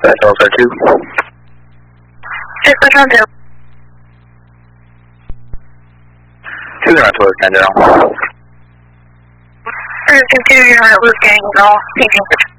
That's also 2. Just push on 2. 2 going to General. 2, you're on a loop gang, all. Thank you.